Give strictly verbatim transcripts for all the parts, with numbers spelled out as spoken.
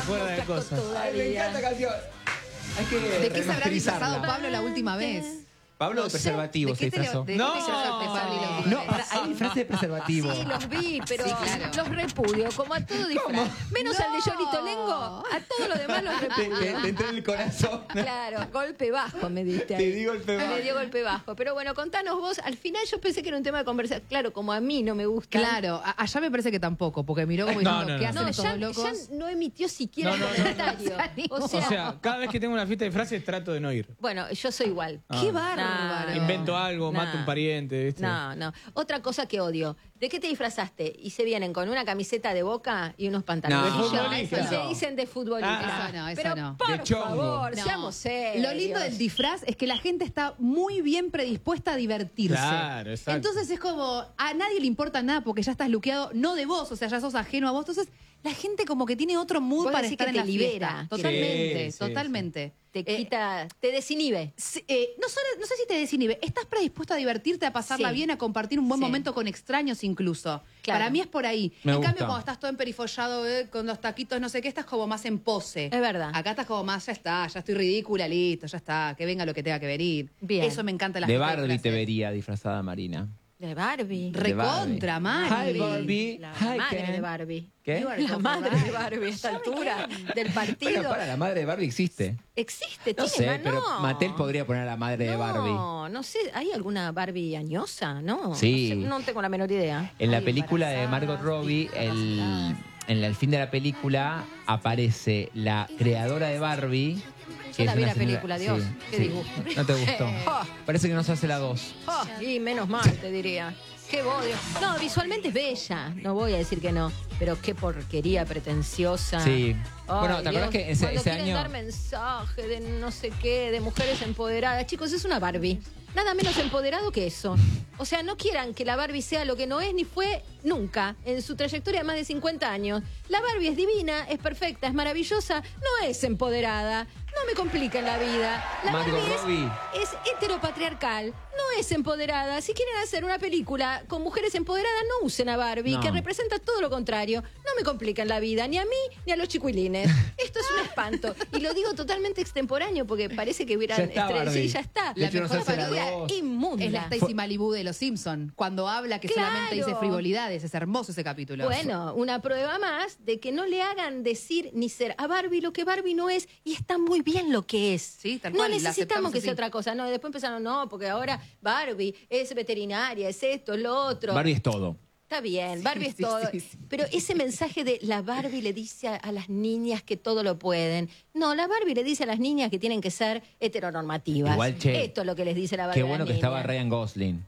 fuera de cosas. Ay, me encanta la canción. Hay que ¿De qué se habrá disfrazado remasterizarla. Pablo la última vez? Pablo de No sé. preservativo ¿De se qué te lo- disfrazó. de qué No. te disfrazaste, Pablo, la última No, vez? para- hay disfraces de preservativo. Sí, los vi, pero Sí, claro. los repudio, como a todo disfraz. Menos al de Yolito Lengo, a todo lo demás los Te, repudio. te- te entró en el corazón. Claro, golpe bajo me diste Te ahí. di golpe bajo. Me dio golpe bajo. Pero bueno, contanos vos. Al final yo pensé que era un tema de conversación. Claro, como a mí no me gusta. Claro, a- allá me parece que tampoco, porque miró como No, diciendo, no, ¿qué no. hacen No, estos ya, dos locos? ya no emitió siquiera No, no, no, comentario. no. O O sea, sea, cada vez que tengo una fiesta de disfraces trato de no ir. bueno, yo soy igual. Ah. ¡Qué bárbaro! Invento algo, Nah. mato un pariente, ¿viste? No, no. Otra cosa que odio. ¿De qué te disfrazaste? Y se vienen con una camiseta de Boca y unos pantalones. No, y ya- futbolista. y se dicen de futbolista. Ah, eso no, eso Pero no. por De chongo. favor, No. seamos serios. Lo lindo del disfraz es que la gente está muy bien predispuesta a divertirse. Claro, exacto. Entonces es como, a nadie le importa nada porque ya estás luqueado, no de vos, o sea, ya sos ajeno a vos. Entonces, la gente como que tiene otro mood Vos para decís estar que en te la libera. fiesta. Totalmente, Sí, sí, totalmente. Te Eh, quita, te desinhibe. Sí, eh, no, solo- no sé si te desinhibe, estás predispuesto a divertirte, a pasarla Sí. bien, a compartir un buen Sí. momento con extraños incluso. Claro. Para mí es por ahí. Me en gusta. cambio, cuando estás todo emperifollado, eh, con los taquitos, no sé qué, estás como más en pose. Es verdad. Acá estás como más, ya está, ya estoy ridícula, listo, ya está, que venga lo que tenga que venir. Bien. Eso me encanta la De fiesta Barbie te disfraces. vería disfrazada, Marina. De Barbie. Re- Recontra, Mari. Hi, Barbie. La Hi, madre Ken. de Barbie. ¿Qué? You are La so madre right. de Barbie a esta altura del partido. Bueno, para, la madre de Barbie existe. Existe, No tiene sé, ma- pero no. Mattel podría poner a la madre de Barbie. No, no sé, ¿hay alguna Barbie añosa? No. Sí. No, sé, no tengo la menor idea. En la Ay, película de embarazadas, Margot Robbie, el, discapacitadas. en el fin de la película aparece la creadora de Barbie. Yo la es vi una la película, Dios, qué disgusto. ¿No te gustó? Oh. Parece que no se hace la dos. Oh, y menos mal, te diría. Qué odio. No, visualmente es bella, no voy a decir que no, pero qué porquería pretenciosa. Sí. Ay, Bueno, ¿te acuerdas Dios, que ese, cuando ese quieren año... dar mensaje de no sé qué, de mujeres empoderadas? Chicos, es una Barbie. Nada menos empoderado que eso. O sea, no quieran que la Barbie sea lo que no es ni fue nunca en su trayectoria de más de cincuenta años. La Barbie es divina, es perfecta, es maravillosa, no es empoderada. No me compliquen la vida. La Margot Barbie es- Robbie. es heteropatriarcal, no es empoderada. Si quieren hacer una película con mujeres empoderadas, no usen a Barbie, No. que representa todo lo contrario. No me complican la vida, ni a mí ni a los chicuilines. Esto es un espanto. Y lo digo totalmente extemporáneo porque parece que hubieran Ya está, estre- Barbie. Sí, ya está. De hecho, no se hace la parodia dos. inmunda. Es la Stacy Malibu de los Simpson, cuando habla que Claro. solamente dice frivolidades. Es hermoso ese capítulo. Bueno, una prueba más de que no le hagan decir ni ser a Barbie lo que Barbie no es y está muy bien lo que es. Sí, tal no cual, la necesitamos aceptamos que sea así. otra cosa. No, después empezaron, no, porque ahora Barbie es veterinaria, es esto, es lo otro. Barbie es todo. Está bien, Barbie es sí, todo. sí, sí. Pero ese mensaje de la Barbie le dice a, a las niñas que todo lo pueden. No, la Barbie le dice a las niñas que tienen que ser heteronormativas. Igual, che, Esto es lo que les dice la Barbie. Qué a las bueno que niñas. estaba Ryan Gosling.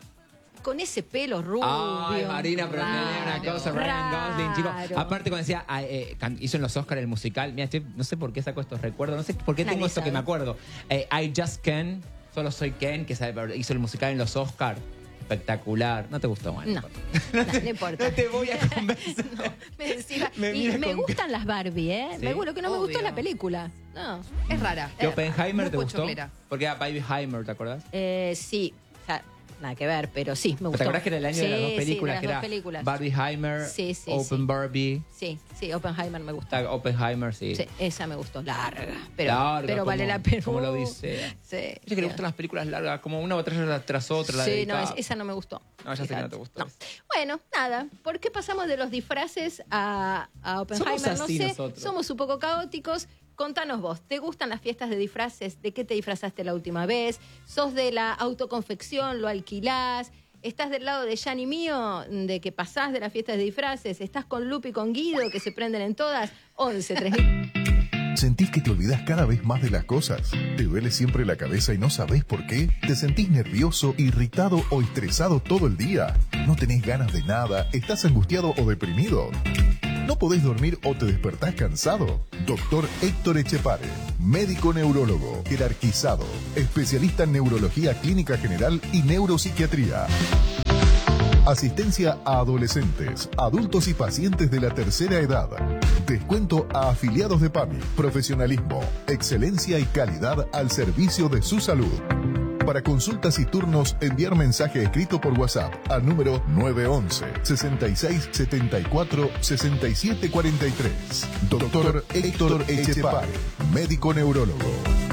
Con ese pelo rubio. Ay, Marina, pero tenía una raro, cosa, Ryan Gosling, chico. raro. Aparte cuando decía, ah, eh, can- hizo en los Oscars el musical, mira, estoy- no sé por qué saco estos recuerdos, no sé por qué Nadie tengo esto sabe. que me acuerdo. Eh, I Just Ken, solo soy Ken, que sabe- hizo el musical en los Oscars. Espectacular. ¿No te gustó, man? No, no, no importa. No te voy a convencer. No, me decía- Me y mira me con- gustan las Barbie, ¿eh? ¿Sí? Me, lo que no me gustó es Obvio. la película. No. Es rara. ¿Qué Oppenheimer Muy te gustó? pochoclera. Porque era Babyheimer, ¿te acordás? Eh, sí, o sea, nada que ver, pero sí, me gustó. ¿Te acordás que era el año de las Sí, dos sí, películas? de las que dos era películas. Barbieheimer, Sí, sí, Open sí. Barbie, Sí, sí, Oppenheimer me gustó. está Oppenheimer, sí. Sí, esa me gustó, larga, pero, Larga, pero vale como- la pena. como lo dice. Sí. Ella que le gustan las películas largas, como una batalla tras otra. La Sí, de no, es- DiCaprio. esa no me gustó. No, ya sé que no Fíjate. te gustó. No. Bueno, nada, ¿por qué pasamos de los disfraces a, a Oppenheimer? Somos así no sé, nosotros. somos un poco caóticos. Contanos vos, ¿te gustan las fiestas de disfraces? ¿De qué te disfrazaste la última vez? ¿Sos de la autoconfección? ¿Lo alquilás? ¿Estás del lado de Jan y mío, de que pasás de las fiestas de disfraces? ¿Estás con Lupi y con Guido, que se prenden en todas? once, tres mil. ¿Sentís que te olvidás cada vez más de las cosas? ¿Te duele siempre la cabeza y no sabés por qué? ¿Te sentís nervioso, irritado o estresado todo el día? ¿No tenés ganas de nada? ¿Estás angustiado o deprimido? ¿No podés dormir o te despertás cansado? Doctor Héctor Echepare, médico neurólogo, jerarquizado, especialista en neurología clínica general y neuropsiquiatría. Asistencia a adolescentes, adultos y pacientes de la tercera edad. Descuento a afiliados de PAMI. Profesionalismo, excelencia y calidad al servicio de su salud. Para consultas y turnos, enviar mensaje escrito por WhatsApp al número nueve once, sesenta y seis setenta y cuatro, sesenta y siete cuarenta y tres. Doctor Héctor Echepare, médico neurólogo.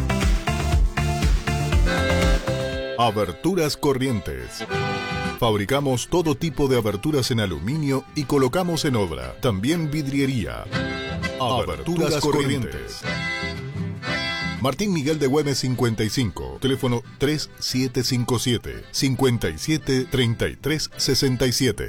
Aberturas Corrientes. Fabricamos todo tipo de aberturas en aluminio y colocamos en obra. También vidriería. Aberturas Corrientes. Martín Miguel de Güemes cincuenta y cinco, teléfono tres siete cinco siete, cinco siete tres tres seis siete.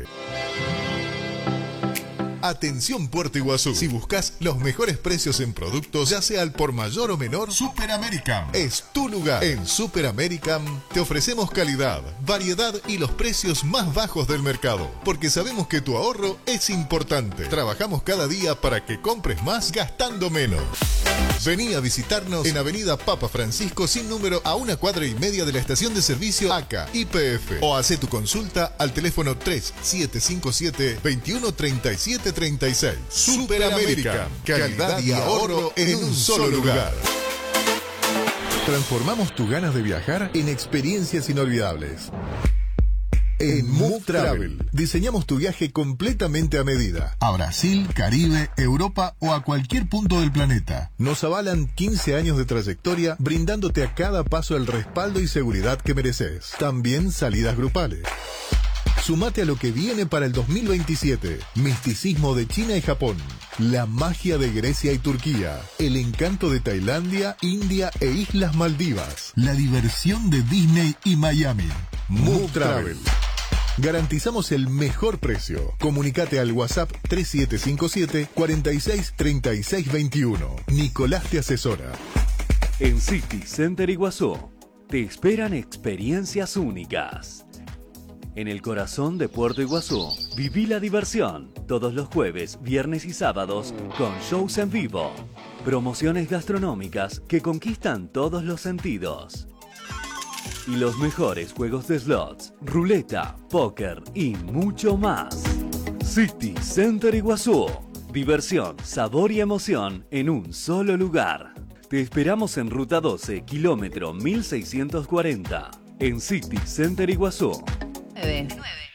Atención Puerto Iguazú. Si buscas los mejores precios en productos, ya sea al por mayor o menor, Super American es tu lugar. En Super American te ofrecemos calidad, variedad y los precios más bajos del mercado, porque sabemos que tu ahorro es importante. Trabajamos cada día para que compres más gastando menos. Vení a visitarnos en Avenida Papa Francisco sin número, a una cuadra y media de la estación de servicio A C A Y P F, o hace tu consulta al teléfono tres siete cinco siete, veintiuno treinta y siete treinta y seis. Super American, calidad y ahorro en un solo lugar. Transformamos tus ganas de viajar en experiencias inolvidables. En Move Travel diseñamos tu viaje completamente a medida. A Brasil, Caribe, Europa o a cualquier punto del planeta. Nos avalan quince años de trayectoria, brindándote a cada paso el respaldo y seguridad que mereces. También salidas grupales. Sumate a lo que viene para el dos mil veintisiete. Misticismo de China y Japón. La magia de Grecia y Turquía. El encanto de Tailandia, India e Islas Maldivas. La diversión de Disney y Miami. Move Travel. Garantizamos el mejor precio. Comunicate al WhatsApp tres siete cinco siete, cuarenta y seis, treinta y seis veintiuno. Nicolás te asesora. En City Center Iguazú te esperan experiencias únicas. En el corazón de Puerto Iguazú, viví la diversión todos los jueves, viernes y sábados con shows en vivo, promociones gastronómicas que conquistan todos los sentidos y los mejores juegos de slots, ruleta, póker y mucho más. City Center Iguazú, diversión, sabor y emoción en un solo lugar. Te esperamos en Ruta doce, kilómetro mil seiscientos cuarenta, en City Center Iguazú. nueve.